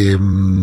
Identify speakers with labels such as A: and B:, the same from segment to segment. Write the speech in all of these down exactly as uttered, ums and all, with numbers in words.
A: eh,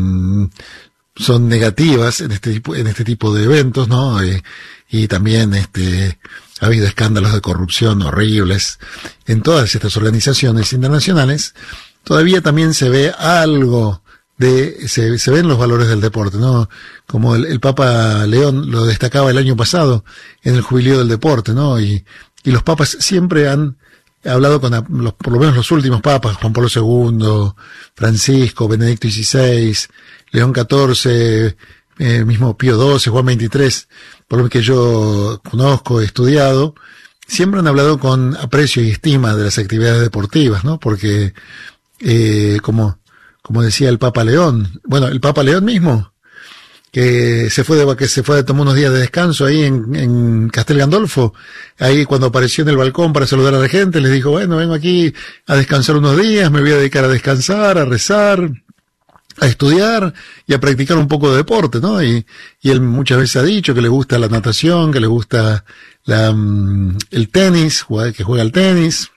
A: son negativas en este tipo, en este tipo de eventos, ¿no? Eh, y también este ha habido escándalos de corrupción horribles en todas estas organizaciones internacionales. Todavía también se ve algo de, se, se ven los valores del deporte, ¿no? Como el, el Papa León lo destacaba el año pasado en el Jubileo del Deporte, ¿no? Y, y los papas siempre han hablado con, los, por lo menos los últimos papas, Juan Pablo segundo, Francisco, Benedicto dieciséis, León catorce, eh, mismo Pío doce, Juan veintitrés, por lo que yo conozco, he estudiado, siempre han hablado con aprecio y estima de las actividades deportivas, ¿no? Porque, eh, como, como decía el Papa León, bueno, el Papa León mismo, que se fue de, que se fue a tomar unos días de descanso ahí en, en Castel Gandolfo, ahí cuando apareció en el balcón para saludar a la gente, les dijo, bueno, vengo aquí a descansar unos días, me voy a dedicar a descansar, a rezar, a estudiar y a practicar un poco de deporte, ¿no? Y, y él muchas veces ha dicho que le gusta la natación, que le gusta la, el tenis, que juega al tenis,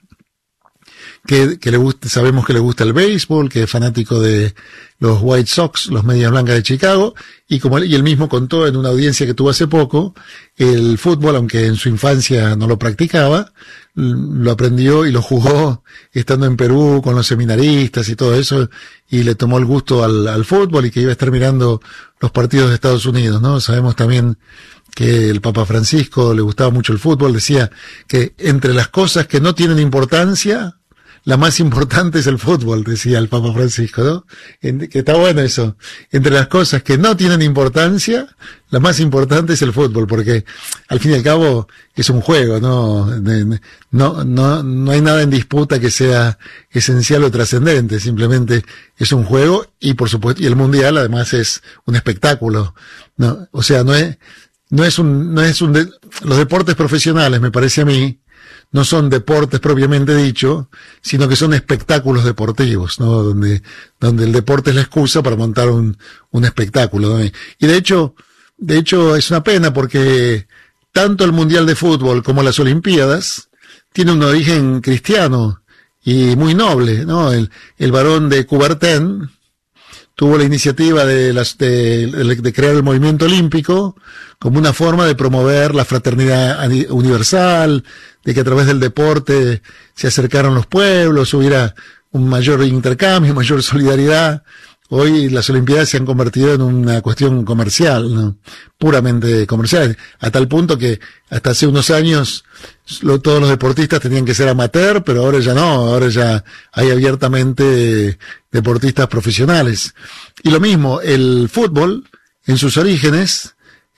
A: que, que le gusta, sabemos que le gusta el béisbol, que es fanático de los White Sox, los Medias Blancas de Chicago, y como él, y él mismo contó en una audiencia que tuvo hace poco, el fútbol, aunque en su infancia no lo practicaba, lo aprendió y lo jugó estando en Perú con los seminaristas y todo eso, y le tomó el gusto al, al fútbol y que iba a estar mirando los partidos de Estados Unidos, ¿no? Sabemos también que el Papa Francisco le gustaba mucho el fútbol, decía que entre las cosas que no tienen importancia, la más importante es el fútbol, decía el Papa Francisco, ¿no? Que está bueno eso. Entre las cosas que no tienen importancia, la más importante es el fútbol, porque al fin y al cabo es un juego, ¿no? No, no, no hay nada en disputa que sea esencial o trascendente, simplemente es un juego y por supuesto, y el mundial además es un espectáculo, ¿no? O sea, no es, no es un, no es un, de, los deportes profesionales, me parece a mí, no son deportes propiamente dicho, sino que son espectáculos deportivos, ¿no? Donde, donde el deporte es la excusa para montar un, un espectáculo, ¿no? Y de hecho, de hecho es una pena porque tanto el Mundial de Fútbol como las Olimpiadas tienen un origen cristiano y muy noble, ¿no? El, el barón de Coubertin tuvo la iniciativa de, las, de, de crear el movimiento olímpico como una forma de promover la fraternidad universal, de que a través del deporte se acercaron los pueblos, hubiera un mayor intercambio, mayor solidaridad. Hoy las Olimpiadas se han convertido en una cuestión comercial, ¿no? Puramente comercial, a tal punto que hasta hace unos años lo, todos los deportistas tenían que ser amateur, pero ahora ya no, ahora ya hay abiertamente deportistas profesionales. Y lo mismo, el fútbol, en sus orígenes,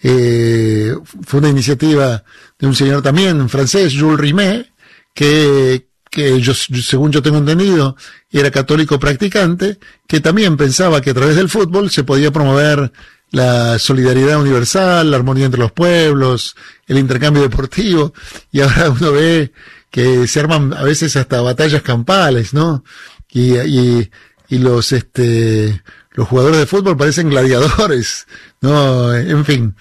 A: eh, fue una iniciativa de un señor también francés, Jules Rimet, que que yo, según yo tengo entendido, era católico practicante, que también pensaba que a través del fútbol se podía promover la solidaridad universal, la armonía entre los pueblos, el intercambio deportivo, y ahora uno ve que se arman a veces hasta batallas campales, ¿no? Y, y, y los, este, los jugadores de fútbol parecen gladiadores, ¿no? En fin,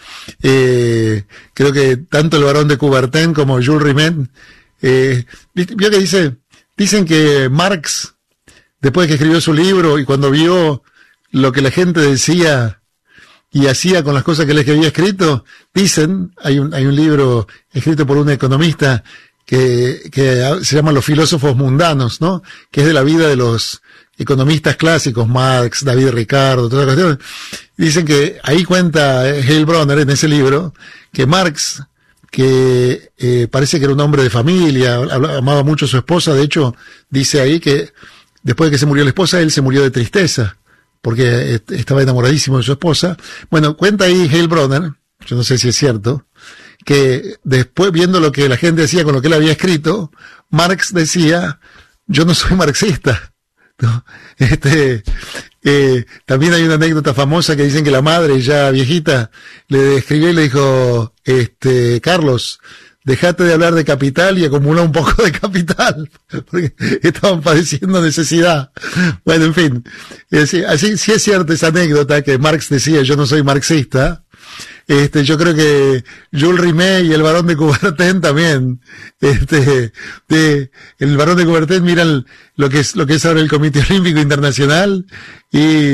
A: eh, creo que tanto el barón de Coubertin como Jules Rimet, Eh, vio que dice, dicen que Marx, después de que escribió su libro y cuando vio lo que la gente decía y hacía con las cosas que él había escrito, dicen, hay un, hay un libro escrito por un economista que, que se llama Los filósofos mundanos, ¿no? Que es de la vida de los economistas clásicos, Marx, David Ricardo, todas las cuestiones. Dicen que ahí cuenta Heilbronner en ese libro que Marx, que eh, parece que era un hombre de familia, amaba mucho a su esposa, de hecho dice ahí que después de que se murió la esposa, él se murió de tristeza, porque estaba enamoradísimo de su esposa. Bueno, cuenta ahí Heilbronner, yo no sé si es cierto, que después viendo lo que la gente hacía con lo que él había escrito, Marx decía, yo no soy marxista, ¿no? Este, eh, también hay una anécdota famosa que dicen que la madre, ya viejita, le escribió y le dijo, este, Carlos, dejate de hablar de capital y acumula un poco de capital, porque estaban padeciendo necesidad. Bueno, en fin, así, así sí es cierta esa anécdota que Marx decía, yo no soy marxista. Este, yo creo que Jules Rimet y el barón de Coubertin también, este, de, el barón de Coubertin mira el, lo que es, lo que es ahora el Comité Olímpico Internacional y